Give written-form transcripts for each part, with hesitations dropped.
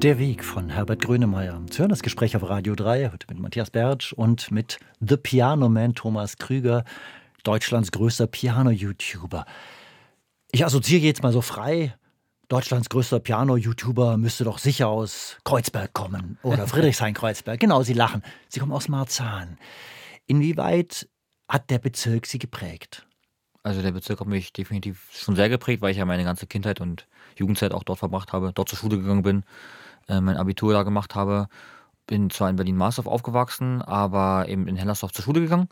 Der Weg von Herbert Grönemeyer. Sie hören das Gespräch auf Radio 3, heute mit Matthias Bertsch und mit The Piano Man Thomas Krüger, Deutschlands größter Piano-YouTuber. Ich assoziiere jetzt mal so frei, Deutschlands größter Piano-YouTuber müsste doch sicher aus Kreuzberg kommen oder Friedrichshain-Kreuzberg. Genau, Sie lachen. Sie kommen aus Marzahn. Inwieweit hat der Bezirk Sie geprägt? Also der Bezirk hat mich definitiv schon sehr geprägt, weil ich ja meine ganze Kindheit und Jugendzeit auch dort verbracht habe, dort zur Schule gegangen bin, mein Abitur da gemacht habe. Bin zwar in Berlin-Marsdorf aufgewachsen, aber eben in Hellersdorf zur Schule gegangen.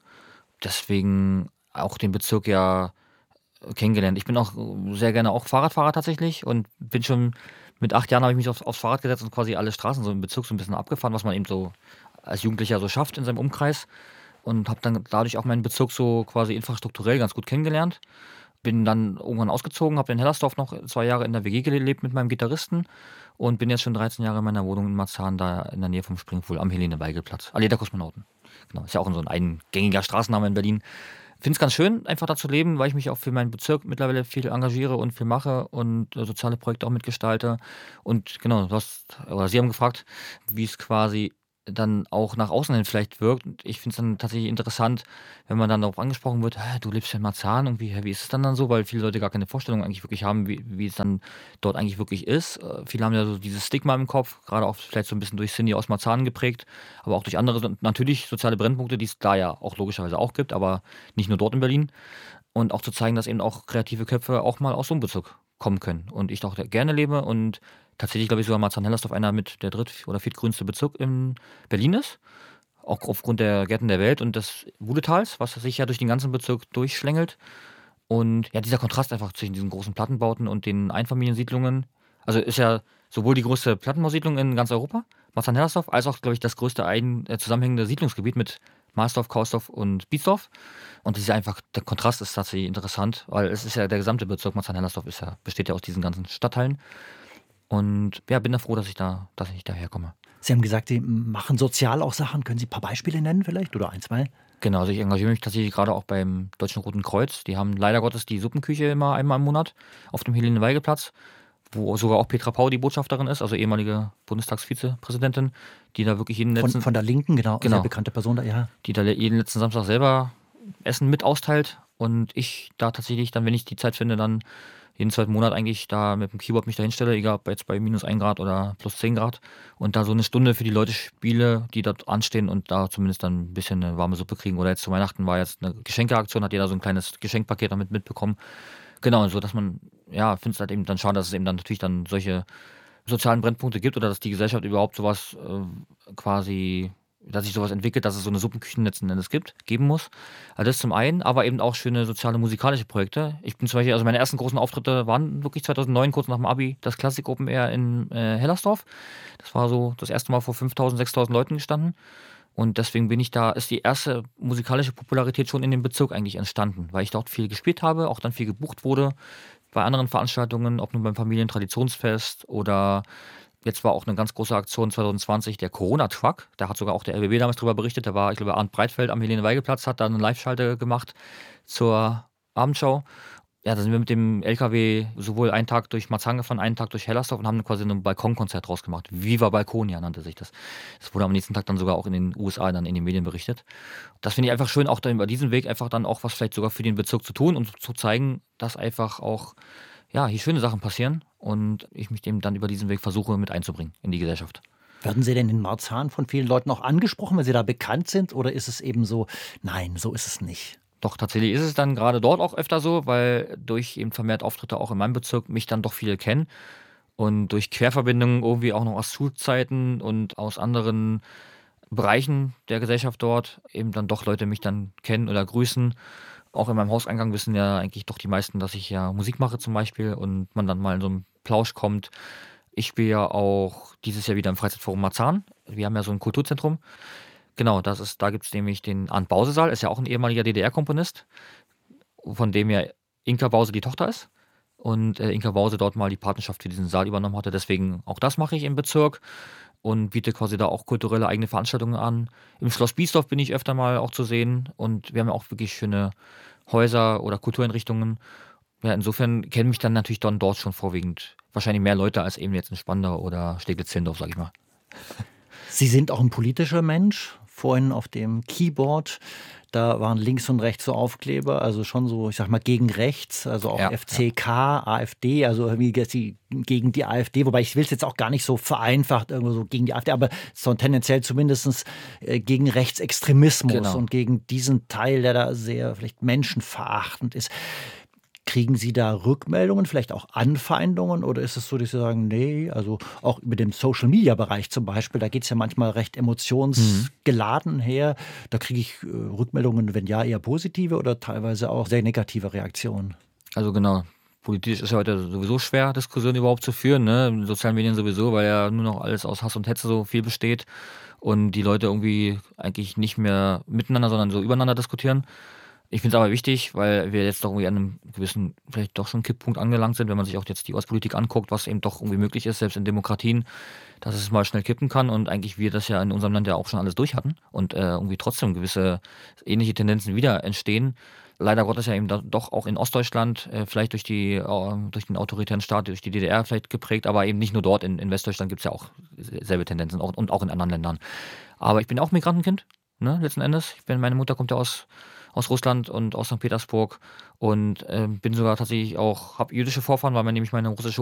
Deswegen auch den Bezirk ja kennengelernt. Ich bin auch sehr gerne auch Fahrradfahrer tatsächlich und bin schon mit 8 Jahren habe ich mich aufs Fahrrad gesetzt und quasi alle Straßen so im Bezirk so ein bisschen abgefahren, was man eben so als Jugendlicher so schafft in seinem Umkreis. Und habe dann dadurch auch meinen Bezirk so quasi infrastrukturell ganz gut kennengelernt. Bin dann irgendwann ausgezogen, habe in Hellersdorf noch 2 Jahre in der WG gelebt mit meinem Gitarristen und bin jetzt schon 13 Jahre in meiner Wohnung in Marzahn, da in der Nähe vom Springpool am Helene-Weigel-Platz. Allee der Kosmonauten. Genau, ist ja auch so ein eingängiger Straßenname in Berlin. Finde es ganz schön, einfach da zu leben, weil ich mich auch für meinen Bezirk mittlerweile viel engagiere und viel mache und soziale Projekte auch mitgestalte. Und genau, Sie haben gefragt, wie es quasi dann auch nach außen hin vielleicht wirkt. Und ich finde es dann tatsächlich interessant, wenn man dann darauf angesprochen wird: Du lebst ja in Marzahn, irgendwie, wie ist es dann so? Weil viele Leute gar keine Vorstellung eigentlich wirklich haben, wie es dann dort eigentlich wirklich ist. Viele haben ja so dieses Stigma im Kopf, gerade auch vielleicht so ein bisschen durch Cindy aus Marzahn geprägt, aber auch durch andere, natürlich soziale Brennpunkte, die es da ja auch logischerweise auch gibt, aber nicht nur dort in Berlin. Und auch zu zeigen, dass eben auch kreative Köpfe auch mal aus so einem Bezirk kommen können. Und ich da auch gerne lebe und tatsächlich, glaube ich, sogar Marzahn-Hellersdorf einer mit der dritt- oder viertgrünste Bezirk in Berlin ist. Auch aufgrund der Gärten der Welt und des Wudetals, was sich ja durch den ganzen Bezirk durchschlängelt. Und ja, dieser Kontrast einfach zwischen diesen großen Plattenbauten und den Einfamiliensiedlungen. Also ist ja sowohl die größte Plattenbausiedlung in ganz Europa, Marzahn-Hellersdorf, als auch, glaube ich, das größte zusammenhängende Siedlungsgebiet mit Marsdorf, Kausdorf und Biesdorf. Und der Kontrast ist tatsächlich interessant, weil es ist ja der gesamte Bezirk Marzahn-Hellersdorf besteht ja aus diesen ganzen Stadtteilen. Und ja, bin da froh, dass ich daherkomme. Sie haben gesagt, Sie machen sozial auch Sachen. Können Sie ein paar Beispiele nennen vielleicht oder ein, zwei? Genau, also ich engagiere mich tatsächlich gerade auch beim Deutschen Roten Kreuz. Die haben leider Gottes die Suppenküche immer einmal im Monat auf dem Helene-Weigel-Platz, wo sogar auch Petra Pau die Botschafterin ist, also ehemalige Bundestagsvizepräsidentin, die da wirklich Von der Linken, genau, sehr Genau. bekannte Person da, ja. die da jeden letzten Samstag selber Essen mit austeilt und ich da tatsächlich dann, wenn ich die Zeit finde, dann jeden zweiten Monat eigentlich da mit dem Keyboard mich da hinstelle, egal ob jetzt bei minus 1 Grad oder plus 10 Grad und da so eine Stunde für die Leute spiele, die dort anstehen und da zumindest dann ein bisschen eine warme Suppe kriegen. Oder jetzt zu Weihnachten war jetzt eine Geschenkeaktion, hat jeder so ein kleines Geschenkpaket damit mitbekommen. Genau, so dass man, ja, finde es halt eben dann schade, dass es eben dann natürlich dann solche sozialen Brennpunkte gibt oder dass die Gesellschaft überhaupt sowas quasi, dass sich sowas entwickelt, dass es so eine Suppenküche letzten Endes geben muss. Also das zum einen, aber eben auch schöne soziale musikalische Projekte. Ich bin zum Beispiel, also meine ersten großen Auftritte waren wirklich 2009, kurz nach dem Abi, das Classic Open Air in Hellersdorf. Das war so das erste Mal vor 5.000, 6.000 Leuten gestanden. Und deswegen ist die erste musikalische Popularität schon in dem Bezirk eigentlich entstanden, weil ich dort viel gespielt habe, auch dann viel gebucht wurde bei anderen Veranstaltungen, ob nun beim Familientraditionsfest oder jetzt war auch eine ganz große Aktion 2020, der Corona-Truck. Da hat sogar auch der RBB damals drüber berichtet. Da war, ich glaube, Arndt Breitfeld am Helene-Weigel-Platz, hat da eine Live-Schalte gemacht zur Abendschau. Ja, da sind wir mit dem LKW sowohl einen Tag durch Marzahn gefahren, einen Tag durch Hellersdorf und haben quasi ein Balkonkonzert draus gemacht. Viva Balconia nannte sich das. Das wurde am nächsten Tag dann sogar auch in den USA dann in den Medien berichtet. Das finde ich einfach schön, auch dann über diesen Weg einfach dann auch was vielleicht sogar für den Bezirk zu tun und zu zeigen, dass einfach auch, ja, hier schöne Sachen passieren und ich mich dem dann über diesen Weg versuche mit einzubringen in die Gesellschaft. Werden Sie denn in Marzahn von vielen Leuten auch angesprochen, wenn Sie da bekannt sind? Oder ist es eben so, nein, so ist es nicht? Doch, tatsächlich ist es dann gerade dort auch öfter so, weil durch eben vermehrt Auftritte auch in meinem Bezirk mich dann doch viele kennen und durch Querverbindungen irgendwie auch noch aus Schulzeiten und aus anderen Bereichen der Gesellschaft dort eben dann doch Leute mich dann kennen oder grüßen. Auch in meinem Hauseingang wissen ja eigentlich doch die meisten, dass ich ja Musik mache zum Beispiel und man dann mal in so einen Plausch kommt. Ich spiele ja auch dieses Jahr wieder im Freizeitforum Marzahn. Wir haben ja so ein Kulturzentrum. Genau, da gibt es nämlich den Arndt Bause-Saal, ist ja auch ein ehemaliger DDR-Komponist, von dem ja Inka Bause die Tochter ist. Und Inka Bause dort mal die Patenschaft für diesen Saal übernommen hatte. Deswegen auch das mache ich im Bezirk und biete quasi da auch kulturelle eigene Veranstaltungen an. Im Schloss Biesdorf bin ich öfter mal auch zu sehen und wir haben ja auch wirklich schöne Häuser oder Kultureinrichtungen. Ja, insofern kennen mich dann natürlich dann dort schon vorwiegend wahrscheinlich mehr Leute als eben jetzt in Spandau oder Steglitz-Zehlendorf, sage ich mal. Sie sind auch ein politischer Mensch. Vorhin auf dem Keyboard, da waren links und rechts so Aufkleber, also schon so, ich sag mal, gegen rechts, also auch Ja, FCK, AfD, also irgendwie gegen die AfD, wobei ich will es jetzt auch gar nicht so vereinfacht, irgendwo so gegen die AfD, aber so tendenziell zumindest gegen Rechtsextremismus genau. und gegen diesen Teil, der da sehr vielleicht menschenverachtend ist. Kriegen Sie da Rückmeldungen, vielleicht auch Anfeindungen oder ist es so, dass Sie sagen, nee, also auch über den Social-Media-Bereich zum Beispiel, da geht es ja manchmal recht Mhm. emotionsgeladen her. Da kriege ich Rückmeldungen, wenn ja, eher positive oder teilweise auch sehr negative Reaktionen. Also genau. Politisch ist ja heute sowieso schwer, Diskussionen überhaupt zu führen, ne? In sozialen Medien sowieso, weil ja nur noch alles aus Hass und Hetze so viel besteht und die Leute irgendwie eigentlich nicht mehr miteinander, sondern so übereinander diskutieren. Ich finde es aber wichtig, weil wir jetzt doch irgendwie an einem gewissen, vielleicht doch schon Kipppunkt angelangt sind, wenn man sich auch jetzt die Ostpolitik anguckt, was eben doch irgendwie möglich ist, selbst in Demokratien, dass es mal schnell kippen kann und eigentlich wir das ja in unserem Land ja auch schon alles durch hatten und irgendwie trotzdem gewisse ähnliche Tendenzen wieder entstehen. Leider Gottes ja eben doch auch in Ostdeutschland, vielleicht durch den autoritären Staat, durch die DDR vielleicht geprägt, aber eben nicht nur dort, in Westdeutschland gibt es ja auch selbe Tendenzen und auch in anderen Ländern. Aber ich bin auch Migrantenkind, ne, letzten Endes. Meine Mutter kommt ja aus Russland und aus St. Petersburg und bin sogar tatsächlich auch, habe jüdische Vorfahren, weil nämlich meine russische